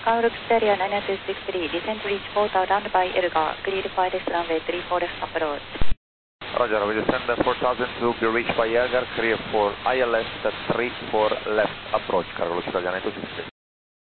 Kauluk Stereo 9263, descent reach Portal, land by Elgar, cleared pilot runway 34 left approach. Roger, we descend 4000 to be reached by Elgar, clear for ILS 34 left approach, Cargo Luce Italia 9263.